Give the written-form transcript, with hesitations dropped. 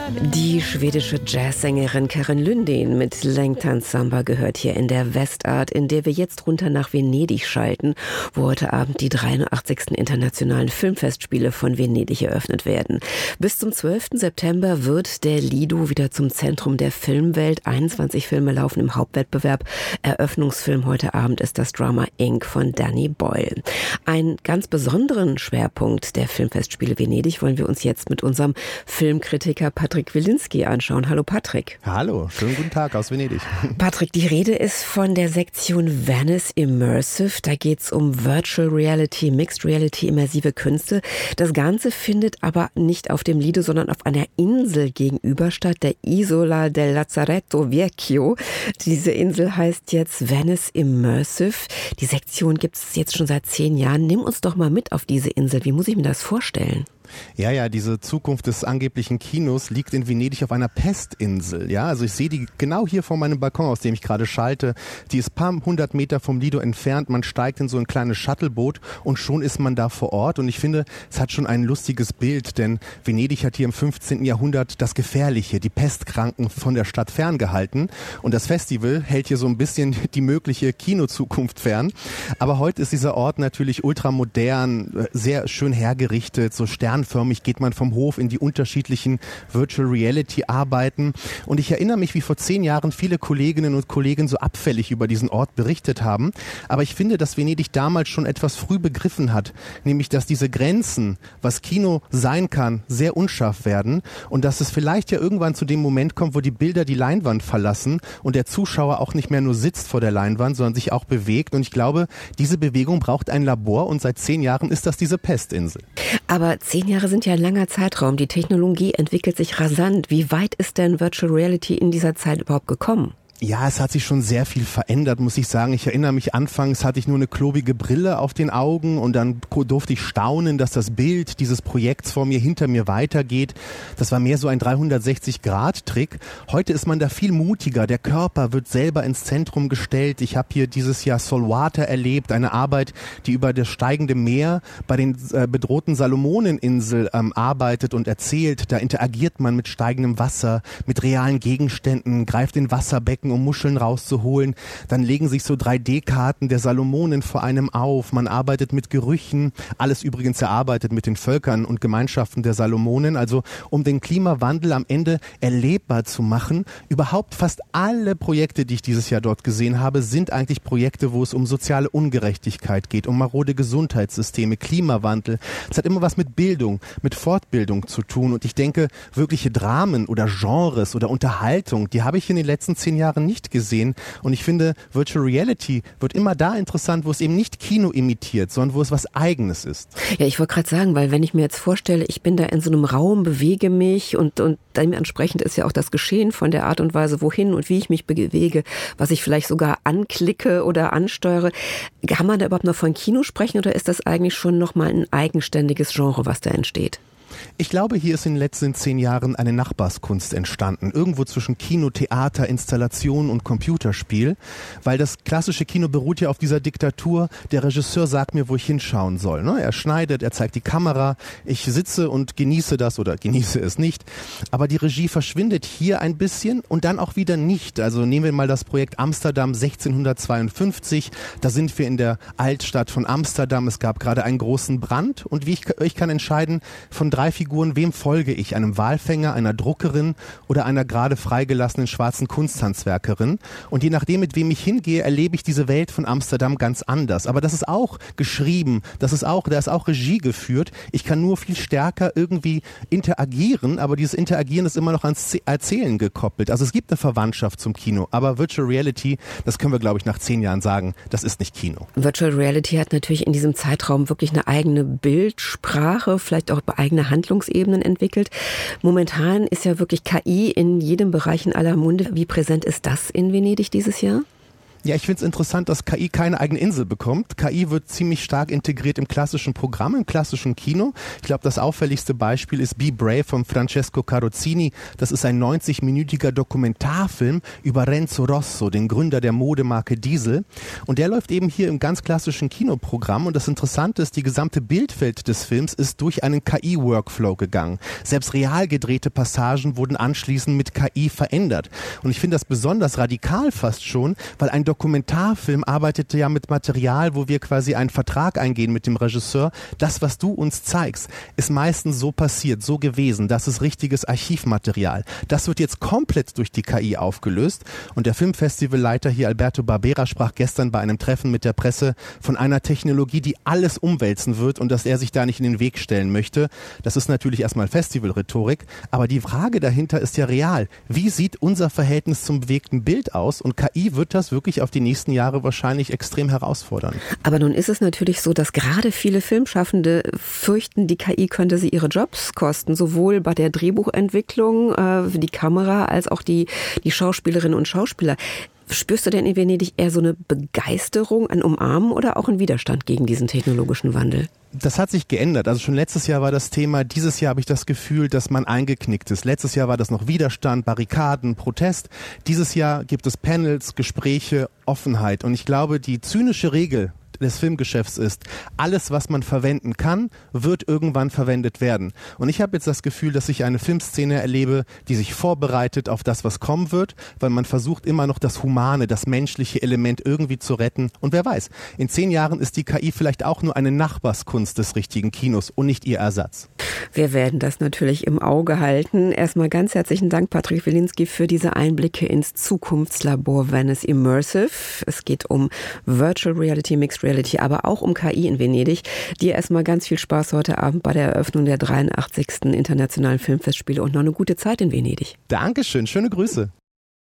Die schwedische Jazzsängerin Karin Lundin mit Langtan Samba gehört hier in der Westart, in der wir jetzt runter nach Venedig schalten, wo heute Abend die 83. Internationalen Filmfestspiele von Venedig eröffnet werden. Bis zum 12. September wird der Lido wieder zum Zentrum der Filmwelt. 21 Filme laufen im Hauptwettbewerb. Eröffnungsfilm heute Abend ist das Drama Inc. von Danny Boyle. Einen ganz besonderen Schwerpunkt der Filmfestspiele Venedig wollen wir uns jetzt mit unserem Filmkritiker Patrick Wilinski anschauen. Hallo Patrick. Hallo, schönen guten Tag aus Venedig. Patrick, die Rede ist von der Sektion Venice Immersive. Da geht es um Virtual Reality, Mixed Reality, immersive Künste. Das Ganze findet aber nicht auf dem Lido, sondern auf einer Insel gegenüber statt, der Isola del Lazzaretto Vecchio. Diese Insel heißt jetzt Venice Immersive. Die Sektion gibt es jetzt schon seit 10 Jahren. Nimm uns doch mal mit auf diese Insel. Wie muss ich mir das vorstellen? Ja, diese Zukunft des angeblichen Kinos liegt in Venedig auf einer Pestinsel. Ja, also ich sehe die genau hier vor meinem Balkon, aus dem ich gerade schalte. Die ist ein paar 100 Meter vom Lido entfernt. Man steigt in so ein kleines Shuttleboot und schon ist man da vor Ort. Und ich finde, es hat schon ein lustiges Bild, denn Venedig hat hier im 15. Jahrhundert das Gefährliche, die Pestkranken von der Stadt ferngehalten. Und das Festival hält hier so ein bisschen die mögliche Kinozukunft fern. Aber heute ist dieser Ort natürlich ultramodern, sehr schön hergerichtet, so sternförmig geht man vom Hof in die unterschiedlichen Virtual Reality Arbeiten. Und ich erinnere mich, wie vor 10 Jahren viele Kolleginnen und Kollegen so abfällig über diesen Ort berichtet haben. Aber ich finde, dass Venedig damals schon etwas früh begriffen hat, nämlich, dass diese Grenzen, was Kino sein kann, sehr unscharf werden und dass es vielleicht ja irgendwann zu dem Moment kommt, wo die Bilder die Leinwand verlassen und der Zuschauer auch nicht mehr nur sitzt vor der Leinwand, sondern sich auch bewegt. Und ich glaube, diese Bewegung braucht ein Labor und seit 10 Jahren ist das diese Pestinsel. Aber 10 Jahre sind ja ein langer Zeitraum. Die Technologie entwickelt sich rasant. Wie weit ist denn Virtual Reality in dieser Zeit überhaupt gekommen? Ja, es hat sich schon sehr viel verändert, muss ich sagen. Ich erinnere mich, anfangs hatte ich nur eine klobige Brille auf den Augen und dann durfte ich staunen, dass das Bild dieses Projekts vor mir, hinter mir weitergeht. Das war mehr so ein 360-Grad-Trick. Heute ist man da viel mutiger. Der Körper wird selber ins Zentrum gestellt. Ich habe hier dieses Jahr Solwater erlebt, eine Arbeit, die über das steigende Meer bei den bedrohten Salomoneninseln arbeitet und erzählt. Da interagiert man mit steigendem Wasser, mit realen Gegenständen, greift in Wasserbecken, um Muscheln rauszuholen. Dann legen sich so 3D-Karten der Salomonen vor einem auf. Man arbeitet mit Gerüchen. Alles übrigens erarbeitet mit den Völkern und Gemeinschaften der Salomonen. Also um den Klimawandel am Ende erlebbar zu machen. Überhaupt fast alle Projekte, die ich dieses Jahr dort gesehen habe, sind eigentlich Projekte, wo es um soziale Ungerechtigkeit geht, um marode Gesundheitssysteme, Klimawandel. Es hat immer was mit Bildung, mit Fortbildung zu tun. Und ich denke, wirkliche Dramen oder Genres oder Unterhaltung, die habe ich in den letzten 10 Jahren nicht gesehen. Und ich finde, Virtual Reality wird immer da interessant, wo es eben nicht Kino imitiert, sondern wo es was Eigenes ist. Ja, ich wollte gerade sagen, weil wenn ich mir jetzt vorstelle, ich bin da in so einem Raum, bewege mich und dementsprechend ist ja auch das Geschehen von der Art und Weise, wohin und wie ich mich bewege, was ich vielleicht sogar anklicke oder ansteuere. Kann man da überhaupt noch von Kino sprechen oder ist das eigentlich schon nochmal ein eigenständiges Genre, was da entsteht? Ich glaube, hier ist in den letzten 10 Jahren eine Nachbarskunst entstanden. Irgendwo zwischen Kino, Theater, Installation und Computerspiel. Weil das klassische Kino beruht ja auf dieser Diktatur. Der Regisseur sagt mir, wo ich hinschauen soll. Er schneidet, er zeigt die Kamera. Ich sitze und genieße das oder genieße es nicht. Aber die Regie verschwindet hier ein bisschen und dann auch wieder nicht. Also nehmen wir mal das Projekt Amsterdam 1652. Da sind wir in der Altstadt von Amsterdam. Es gab gerade einen großen Brand. Und ich kann entscheiden, von 3 Figuren, wem folge ich? Einem Walfänger, einer Druckerin oder einer gerade freigelassenen schwarzen Kunsthandwerkerin? Und je nachdem, mit wem ich hingehe, erlebe ich diese Welt von Amsterdam ganz anders. Aber das ist auch geschrieben, da ist auch Regie geführt. Ich kann nur viel stärker irgendwie interagieren, aber dieses Interagieren ist immer noch ans Erzählen gekoppelt. Also es gibt eine Verwandtschaft zum Kino, aber Virtual Reality, das können wir, glaube ich, nach 10 Jahren sagen, das ist nicht Kino. Virtual Reality hat natürlich in diesem Zeitraum wirklich eine eigene Bildsprache, vielleicht auch eigene Handlungsebenen entwickelt. Momentan ist ja wirklich KI in jedem Bereich in aller Munde. Wie präsent ist das in Venedig dieses Jahr? Ja, ich finde es interessant, dass KI keine eigene Insel bekommt. KI wird ziemlich stark integriert im klassischen Programm, im klassischen Kino. Ich glaube, das auffälligste Beispiel ist Be Brave von Francesco Carrozzini. Das ist ein 90-minütiger Dokumentarfilm über Renzo Rosso, den Gründer der Modemarke Diesel. Und der läuft eben hier im ganz klassischen Kinoprogramm. Und das Interessante ist, die gesamte Bildwelt des Films ist durch einen KI-Workflow gegangen. Selbst real gedrehte Passagen wurden anschließend mit KI verändert. Und ich finde das besonders radikal fast schon, weil ein Dokumentarfilm arbeitete ja mit Material, wo wir quasi einen Vertrag eingehen mit dem Regisseur. Das, was du uns zeigst, ist meistens so passiert, so gewesen. Das ist richtiges Archivmaterial. Das wird jetzt komplett durch die KI aufgelöst. Und der Filmfestivalleiter hier, Alberto Barbera, sprach gestern bei einem Treffen mit der Presse von einer Technologie, die alles umwälzen wird und dass er sich da nicht in den Weg stellen möchte. Das ist natürlich erstmal Festivalrhetorik, aber die Frage dahinter ist ja real. Wie sieht unser Verhältnis zum bewegten Bild aus? Und KI wird das wirklich auf die nächsten Jahre wahrscheinlich extrem herausfordern. Aber nun ist es natürlich so, dass gerade viele Filmschaffende fürchten, die KI könnte sie ihre Jobs kosten, sowohl bei der Drehbuchentwicklung, für die Kamera, als auch die Schauspielerinnen und Schauspieler. Spürst du denn in Venedig eher so eine Begeisterung, ein Umarmen oder auch einen Widerstand gegen diesen technologischen Wandel? Das hat sich geändert. Also schon letztes Jahr war das Thema, dieses Jahr habe ich das Gefühl, dass man eingeknickt ist. Letztes Jahr war das noch Widerstand, Barrikaden, Protest. Dieses Jahr gibt es Panels, Gespräche, Offenheit. Und ich glaube, die zynische Regel des Filmgeschäfts ist, alles, was man verwenden kann, wird irgendwann verwendet werden. Und ich habe jetzt das Gefühl, dass ich eine Filmszene erlebe, die sich vorbereitet auf das, was kommen wird, weil man versucht immer noch das humane, das menschliche Element irgendwie zu retten. Und wer weiß, in 10 Jahren ist die KI vielleicht auch nur eine Nachbarskunst des richtigen Kinos und nicht ihr Ersatz. Wir werden das natürlich im Auge halten. Erstmal ganz herzlichen Dank, Patrick Wilinski, für diese Einblicke ins Zukunftslabor Venice Immersive. Es geht um Virtual Reality, Mixed Reality, aber auch um KI in Venedig. Dir erstmal ganz viel Spaß heute Abend bei der Eröffnung der 83. Internationalen Filmfestspiele und noch eine gute Zeit in Venedig. Dankeschön, schöne Grüße.